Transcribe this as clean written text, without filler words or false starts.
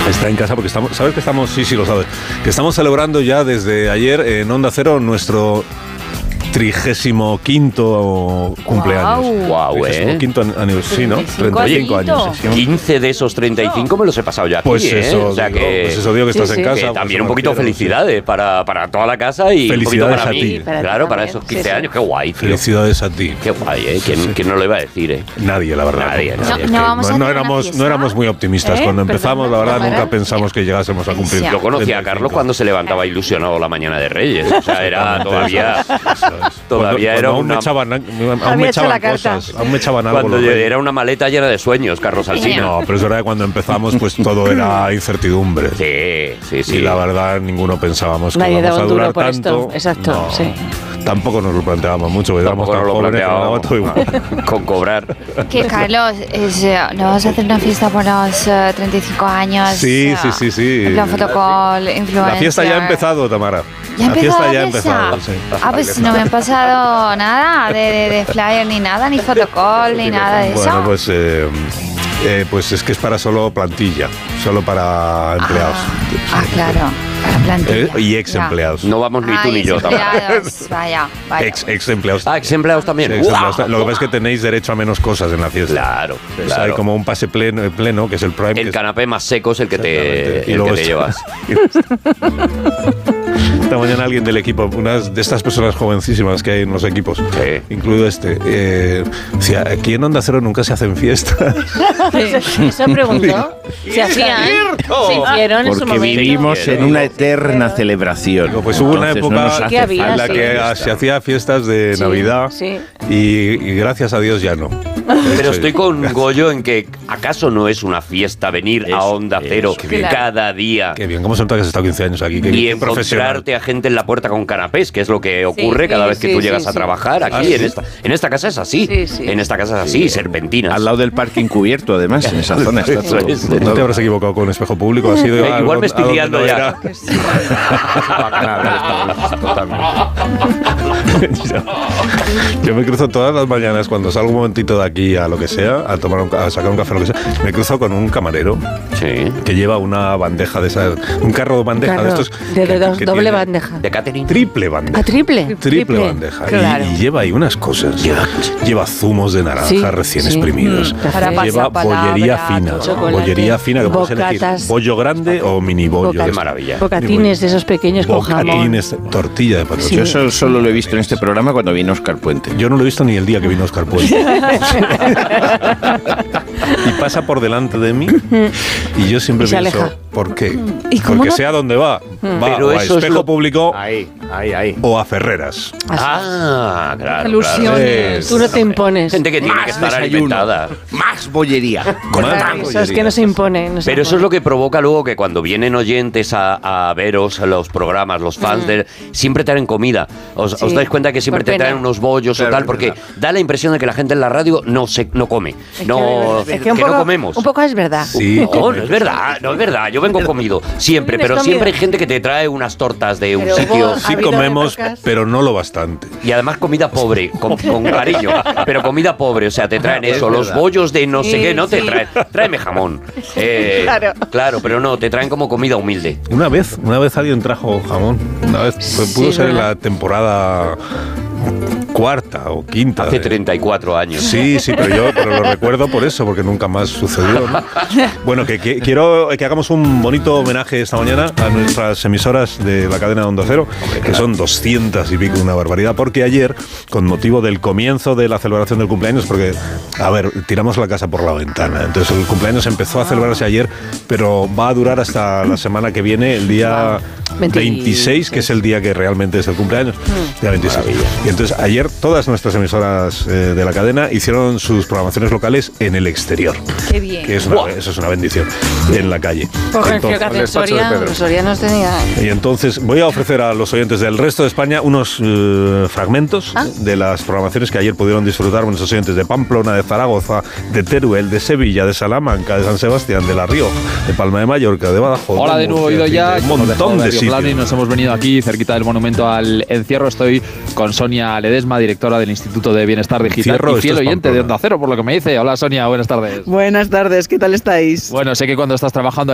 Está en casa porque estamos, ¿sabes que estamos? Sí, lo sabes. Que estamos celebrando ya desde ayer en Onda Cero nuestro 35º cumpleaños. Wow, 35º aniversario, ¿no? 35 años. 15 de esos 35 me los he pasado ya aquí, pues eso, O sea pues eso digo que estás en casa. Que también pues un poquito felicidades para toda la casa y un poquito para mí. Ti. Claro, para esos 15 años. Qué guay, tío. Felicidades a ti. Qué guay, ¿Quién no lo iba a decir, Nadie, la verdad. Nadie. No éramos muy optimistas. Cuando empezamos, la verdad, nunca pensamos que llegásemos a cumplir. Yo conocía a Carlos cuando se levantaba ilusionado la mañana de Reyes. O sea, era todavía era aún me echaban cosas. Aún me echaban algo. Cuando era una maleta llena de sueños, Carlos Alsina. No, pero es verdad que cuando empezamos, pues todo era incertidumbre. Sí. Y la verdad, ninguno pensábamos que nadie íbamos a durar por tanto. Esto. Exacto, no, sí. Tampoco nos lo planteábamos mucho, porque éramos tan jóvenes que daba todo igual. Con cobrar. Que Carlos, ¿no vas a hacer una fiesta por los 35 años? Sí. La fotocall, influencer. La fiesta ya ha empezado, Tamara. La fiesta ya ha empezado. Sí. Pues no me han pasado nada de flyer ni nada, ni fotocall, ni nada de eso. Bueno, pues es que es para solo plantilla, solo para empleados. Claro, para plantilla. Y ex empleados. No vamos ni tú ni yo, Tamara. Vaya. Ex empleados. Ex empleados también. Sí, lo que pasa es que tenéis derecho a menos cosas en la fiesta. Claro. Hay como un pase pleno, que es el prime. El canapé más seco es el que te llevas. Esta mañana alguien del equipo, una de estas personas jovencísimas que hay en los equipos, incluido decía, aquí en Onda Cero nunca se hacen fiestas. Eso preguntó. ¿Se hacían? ¿Se hicieron en su momento? Porque vivimos en una eterna celebración. Pues hubo una época en la que se hacía fiestas de Navidad y gracias a Dios ya no. Pero estoy con Goyo en que ¿acaso no es una fiesta venir a Onda Cero cada día? Qué bien, ¿cómo se nota que has estado 15 años aquí? Y encontrarte a gente en la puerta con canapés, que es lo que ocurre cada vez que tú llegas a trabajar aquí. En esta casa es así. En esta casa es así, serpentinas. Al lado del parking cubierto, además, en esa zona está todo. No te habrás equivocado con espejo público. Ha sido igual me estoy liando ya. Yo me cruzo todas las mañanas cuando salgo un momentito de aquí a lo que sea, a sacar un café o lo que sea, me cruzo con un camarero que lleva una bandeja de esas, un carro de bandeja de estos. De doble bandeja. De catering. Triple bandeja. Triple bandeja. Claro. Y lleva ahí unas cosas. Lleva zumos de naranja recién exprimidos. Lleva bollería fina, que puedes elegir bollo grande o mini bollo. Qué maravilla. Bocatines de esos pequeños con jamón. Bocatines, tortilla de patata. Yo eso solo lo he visto en este programa cuando vino Óscar Puente. Yo no lo he visto ni el día que vino Óscar Puente. Y pasa por delante de mí y yo siempre pienso, ¿por qué? Porque sea donde va. Pero o a eso Espejo Público Ahí. o a Ferreras. Claro. Ilusiones. Tú no te impones. Gente que tiene que estar alimentada. Más bollería. Eso es que no se impone. Pero eso es lo que provoca luego que cuando vienen oyentes a veros a los programas, los fans, siempre traen comida. ¿Os dais cuenta que siempre te traen unos bollos o tal? Porque da la impresión de que la gente en la radio no come. Que no comemos. Un poco es verdad. Sí, No es verdad. Yo vengo comido siempre, pero siempre hay gente que te trae unas tortas de un sitio. Sí comemos, pero no lo bastante. Y además comida pobre, con cariño, pero comida pobre, o sea, te traen eso, los bollos de no sé qué, no te traen, tráeme jamón. Claro, pero no, te traen como comida humilde. Una vez alguien trajo jamón. Una vez, pudo ser en la temporada cuarta o quinta. Hace 34 años. Sí, pero lo recuerdo por eso, porque nunca más sucedió, ¿no? Bueno, quiero que hagamos un bonito homenaje esta mañana a nuestras emisoras de la cadena de Onda Cero, que son 200 y pico, una barbaridad, porque ayer, con motivo del comienzo de la celebración del cumpleaños, porque, a ver, tiramos la casa por la ventana, entonces el cumpleaños empezó a celebrarse ayer, pero va a durar hasta la semana que viene, el día 26, que es el día que realmente es el cumpleaños, día 26. Y entonces ayer todas nuestras emisoras de la cadena hicieron sus programaciones locales en el exterior. Qué bien. Que eso es una bendición, en la calle. Soria nos tenía. Y entonces voy a ofrecer a los oyentes del resto de España unos fragmentos de las programaciones que ayer pudieron disfrutar nuestros oyentes de Pamplona, de Zaragoza, de Teruel, de Sevilla, de Salamanca, de San Sebastián, de La Rioja, de Palma de Mallorca, de Badajoz. Hola de nuevo, Ido ya. Un montón de sitios. Nos hemos venido aquí cerquita del monumento al encierro. Estoy con Sonia Ledesma, directora del Instituto de Bienestar Digital y fiel oyente de Onda Cero, por lo que me dice. Hola Sonia, buenas tardes. Buenas tardes, ¿qué tal estáis? Bueno, sé que cuando estás trabajando